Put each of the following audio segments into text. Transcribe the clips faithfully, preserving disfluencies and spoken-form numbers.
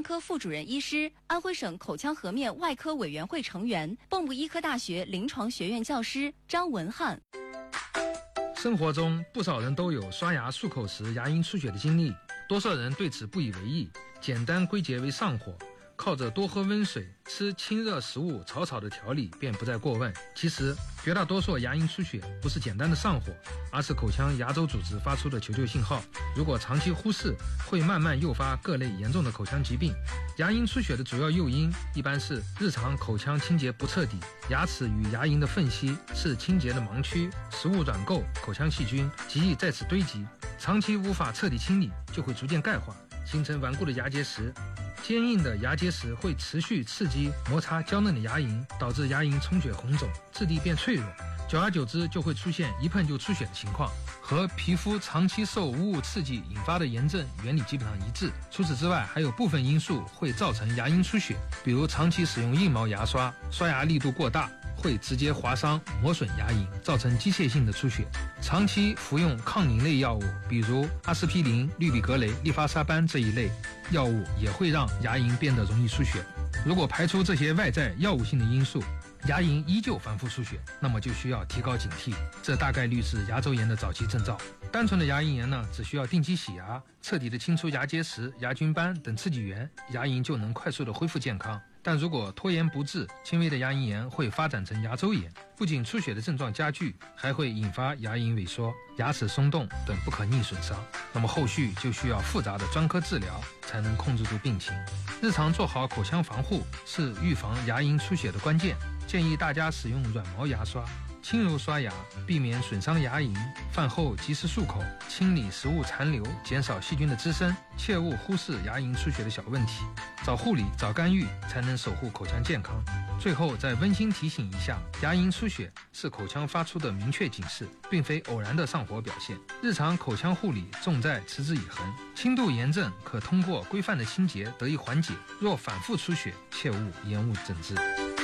科副主任医师，安徽省口腔颌面外科委员会成员，蚌埠医科大学临床学院教师张文翰。 生活中不少人都有刷牙漱口时牙龈出血的经历，多数人对此不以为意，简单归结为上火，靠着多喝温水、吃清热食物草草的调理便不再过问。其实绝大多数牙龈出血不是简单的上火，而是口腔牙周组织发出的求救信号，如果长期忽视，会慢慢诱发各类严重的口腔疾病。牙龈出血的主要诱因一般是日常口腔清洁不彻底，牙齿与牙龈的缝隙是清洁的盲区，食物软垢、口腔细菌极易在此堆积，长期无法彻底清理，就会逐渐钙化，形成顽固的牙结石。坚硬的牙结石会持续刺激摩擦娇嫩的牙龈，导致牙龈充血红肿，质地变脆弱，久而久之就会出现一碰就出血的情况，和皮肤长期受无物刺激引发的炎症原理基本上一致。除此之外，还有部分因素会造成牙龈出血，比如长期使用硬毛牙刷，刷牙力度过大，会直接划伤磨损牙龈，造成机械性的出血。长期服用抗凝类药物，比如阿司匹林、氯吡格雷、利伐沙班这一类药物，也会让牙龈变得容易出血。如果排除这些外在药物性的因素，牙龈依旧反复出血，那么就需要提高警惕，这大概率是牙周炎的早期征兆。单纯的牙龈炎呢，只需要定期洗牙，彻底的清除牙结石、牙菌斑等刺激源，牙龈就能快速的恢复健康。但如果拖延不治，轻微的牙龈炎会发展成牙周炎，不仅出血的症状加剧，还会引发牙龈萎缩、牙齿松动等不可逆损伤。那么后续就需要复杂的专科治疗，才能控制住病情。日常做好口腔防护是预防牙龈出血的关键，建议大家使用软毛牙刷，轻柔刷牙，避免损伤牙龈。饭后及时漱口，清理食物残留，减少细菌的滋生，切勿忽视牙龈出血的小问题。早护理、早干预，才能守护口腔健康。最后再温馨提醒一下，牙龈出血是口腔发出的明确警示，并非偶然的上火表现。日常口腔护理重在持之以恒，轻度炎症可通过规范的清洁得以缓解，若反复出血，切勿延误诊治。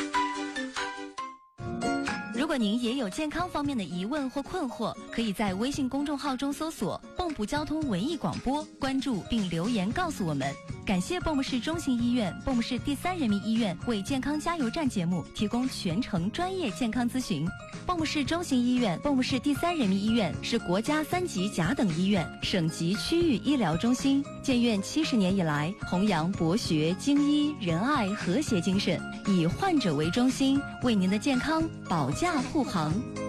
如果您也有健康方面的疑问或困惑，可以在微信公众号中搜索蚌埠交通文艺广播，关注并留言告诉我们。感谢蚌埠市中心医院、蚌埠市第三人民医院为健康加油站节目提供全程专业健康咨询。蚌埠市中心医院、蚌埠市第三人民医院是国家三级甲等医院、省级区域医疗中心，建院七十年以来，弘扬博学、精医、仁爱、和谐精神，以患者为中心，为您的健康保驾护航。